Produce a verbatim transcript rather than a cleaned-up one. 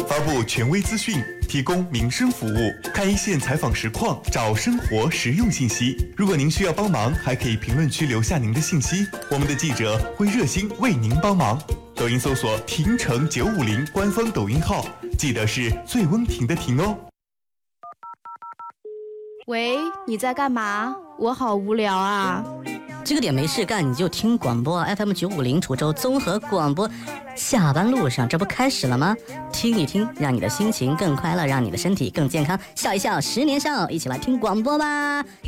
发布权威资讯，提供民生服务，看一线采访实况，找生活实用信息。如果您需要帮忙，还可以评论区留下您的信息，我们的记者会热心为您帮忙。抖音搜索婷城九五零官方抖音号，记得是最温婷的婷哦。 喂，你在干嘛？我好无聊啊。 这个点没事干，你就听广播 F M 九五零滁州综合广播。下班路上，这不开始了吗？听一听，让你的心情更快乐，让你的身体更健康。笑一笑，十年少，一起来听广播吧。